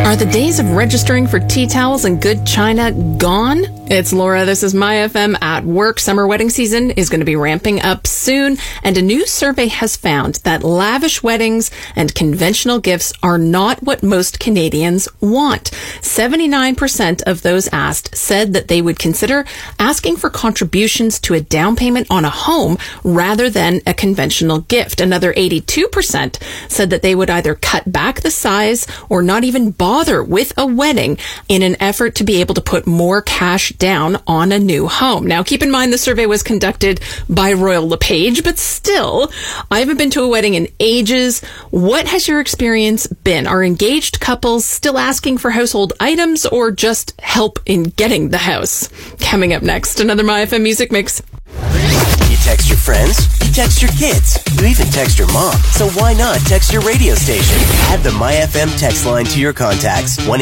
Are the days of registering for tea towels and good china gone? It's Laura. This is My FM at work. Summer wedding season is going to be ramping up soon, and a new survey has found that lavish weddings and conventional gifts are not what most Canadians want. 79% of those asked said that they would consider asking for contributions to a down payment on a home rather than a conventional gift. Another 82% said that they would either cut back the size or not even bother with a wedding in an effort to be able to put more cash down on a new home. Now, keep in mind the survey was conducted by Royal LePage, but still, I haven't been to a wedding in ages. What has your experience been? Are engaged couples still asking for household items or just help in getting the house? Coming up next, another My FM Music Mix. You text your friends, you text your kids, you even text your mom. So why not text your radio station? Add the My FM text line to your contacts.